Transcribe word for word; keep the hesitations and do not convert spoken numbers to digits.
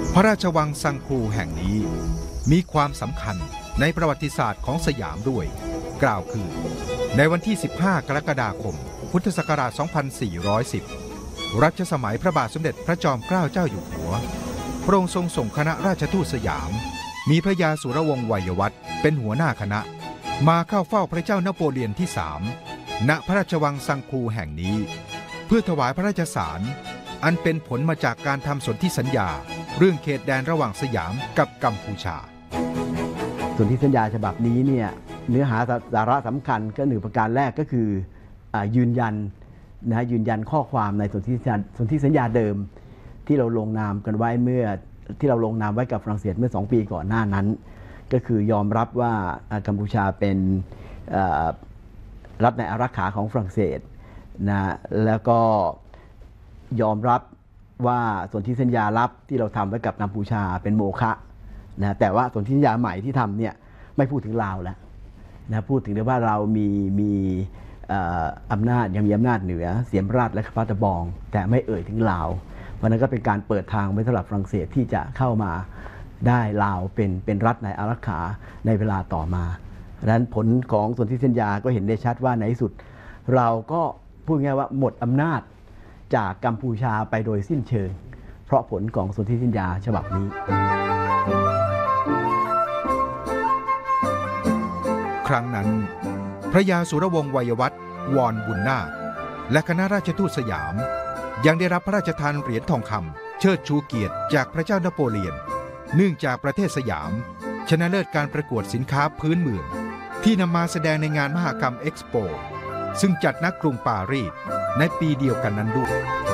พระราชวังซังคูแห่งนี้มีความสำคัญในประวัติศาสตร์ของสยามด้วยกล่าวคือในวันที่สิบห้ากรกฎาคมพุทธศักราชสองพันสี่ร้อยสิบรัชสมัยพระบาทสมเด็จพระจอมเกล้าเจ้าอยู่หัวพระองค์ทรงส่งคณะราชทูตสยามมีพระยาสุรวงศ์วัยวัฒน์เป็นหัวหน้าคณะมาเข้าเฝ้าพระเจ้านโปเลียนที่สามณพระราชวังซังคูแห่งนี้เพื่อถวายพระราชสารอันเป็นผลมาจากการทำสนธิสัญญาเรื่องเขตแดนระหว่างสยามกับกัมพูชาสนธิสัญญาฉบับนี้เนี่ยเนื้อหาสาระสำคัญก็หนึ่งประการแรกก็คืออยืนยันนะยืนยันข้อความในสนธิสนธิสัญญาเดิมที่เราลงนามกันไว้เมื่อที่เราลงนามไว้กับฝรั่งเศสเมื่อสองปีก่อนหน้านั้นก็คือยอมรับว่ากัมพูชาเป็นรัฐในอารักขาของฝรั่งเศสนะแล้วก็ยอมรับว่าสนธิสัญญาลับที่เราทำไว้กับกัมพูชาเป็นโมฆะนะแต่ว่าสนธิสัญญาใหม่ที่ทำเนี่ยไม่พูดถึงลาวแล้วนะพูดถึงว่าเรามีมีอำนาจยังมีอำนาจเหนือเสียมราชและคาปาตะบองแต่ไม่เอ่ยถึงลาวเพราะนั้นก็เป็นการเปิดทางไว้สำหรับฝรั่งเศสที่จะเข้ามาได้ลาวเป็นเป็นรัฐในอารักขาในเวลาต่อมาดังนั้นผลของสนธิสัญญาก็เห็นได้ชัดว่าในที่สุดเราก็พูดง่ายว่าหมดอำนาจจากกัมพูชาไปโดยสิ้นเชิงเพราะผลของสนธิสัญญาฉบับนี้ครั้งนั้นพระยาสุรวงศ์วัยวัฒน์วอนบุญนาคและคณะราชทูตสยามยังได้รับพระราชทานเหรียญทองคำเชิดชูเกียรติจากพระเจ้านโปเลียนเนื่องจากประเทศสยามชนะเลิศการประกวดสินค้าพื้นเมืองที่นำมาแสดงในงานมหกรรมเอ็กซ์โปซึ่งจัดณกรุงปารีสในปีเดียวกันนั้นด้วย